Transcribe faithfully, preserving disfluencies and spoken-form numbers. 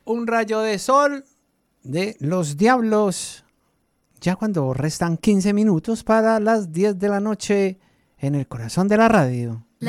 un rayo de sol de Los Diablos. Ya cuando restan quince minutos para las diez de la noche en el corazón de la radio.